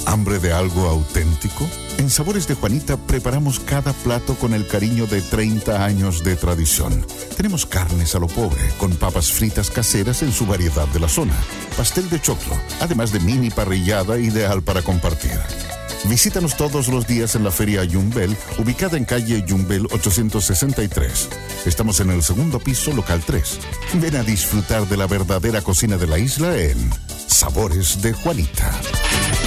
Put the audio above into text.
¿Hambre de algo auténtico? En Sabores de Juanita preparamos cada plato con el cariño de 30 años de tradición. Tenemos carnes a lo pobre, con papas fritas caseras en su variedad de la zona, pastel de choclo, además de mini parrillada ideal para compartir. Visítanos todos los días en la Feria Yumbel, ubicada en calle Yumbel 863. Estamos en el segundo piso, local 3. Ven a disfrutar de la verdadera cocina de la isla en Sabores de Juanita.